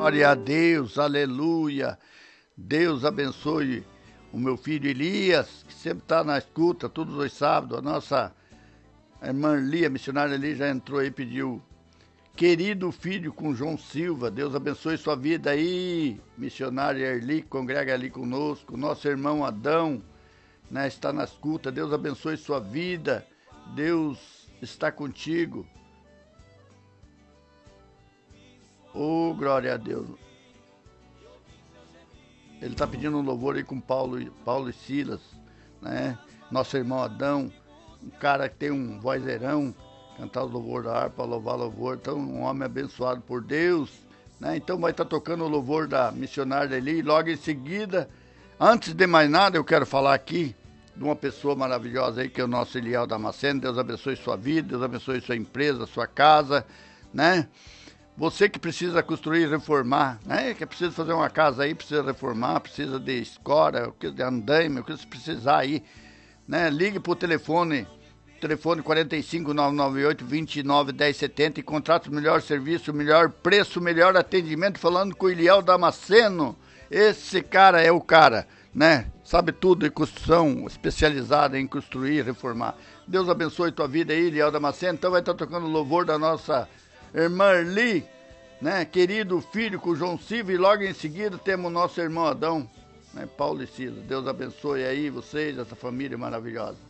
Glória a Deus, aleluia. Deus abençoe o meu filho Elias, que sempre está na escuta, todos os sábados. A nossa irmã Lia, missionária ali, já entrou aí e pediu. Querido filho com João Silva, Deus abençoe sua vida aí. Missionária Erli, que congrega ali conosco. Nosso irmão Adão, né, está na escuta. Deus abençoe sua vida. Deus está contigo. Oh, glória a Deus. Ele está pedindo um louvor aí com Paulo e Silas, né? Nosso irmão Adão, um cara que tem um vozeirão, cantar o louvor da harpa, louvar louvor. Então, um homem abençoado por Deus, né? Então vai estar tocando o louvor da missionária ali. Logo em seguida, antes de mais nada, eu quero falar aqui de uma pessoa maravilhosa aí, que é o nosso Eliel Damasceno. Deus abençoe sua vida, Deus abençoe sua empresa, sua casa, né? Você que precisa construir e reformar, né? Que precisa fazer uma casa aí, precisa reformar, precisa de escora, de andaime, o que você precisar aí, né? Ligue pro telefone 45998-291070 e contrate o melhor serviço, o melhor preço, o melhor atendimento, falando com o Eliel Damasceno. Esse cara é o cara, né? Sabe tudo em construção, especializada em construir e reformar. Deus abençoe tua vida aí, Eliel Damasceno. Então vai estar tocando o louvor da nossa irmã Erli, né? Querido filho com João Silva, e logo em seguida temos o nosso irmão Adão, né? Paulo e Silas. Deus abençoe aí vocês, essa família maravilhosa.